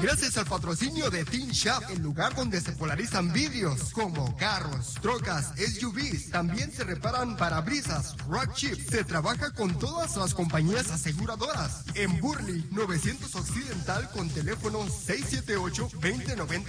gracias al patrocinio de Teen Shop, el lugar donde se polarizan vidrios como carros, trocas, SUVs. También se reparan parabrisas, rock chips. Se trabaja con todas las compañías aseguradoras. En Burley, 900 Occidental, con teléfono 678-2090.